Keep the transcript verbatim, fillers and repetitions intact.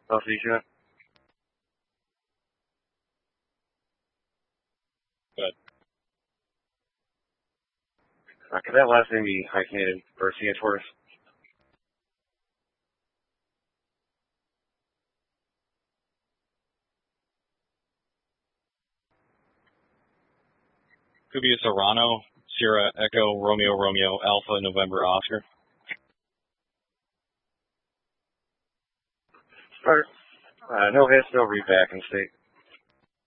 I'll see you. Good. Uh, could that last name be hyphenated for C H words? Could be a Serrano, Sierra, Echo, Romeo, Romeo, Alpha, November, Oscar. Or, uh, no hits, no read back in state.